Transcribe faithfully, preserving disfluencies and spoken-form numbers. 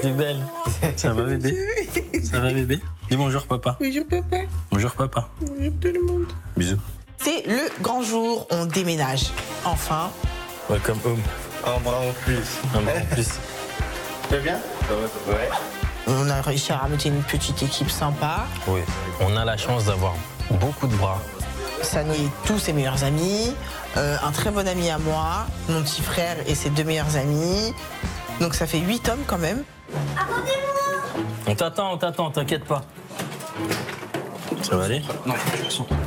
T'es belle. Ça va bébé? Ça va bébé? Dis bonjour papa. Bonjour papa. Bonjour papa. Bonjour tout le monde. Bisous. C'est le grand jour, on déménage. Enfin. Welcome home. Un bras en plus. Un bras en plus. Tu vas bien? Ouais. On a réussi à ramener une petite équipe sympa. Oui. On a la chance d'avoir beaucoup de bras. Sani et tous ses meilleurs amis. Euh, un très bon ami à moi, mon petit frère et ses deux meilleurs amis. Donc ça fait huit hommes quand même. On t'attend, on t'attend, t'inquiète pas. Ça va aller? Non, je sens.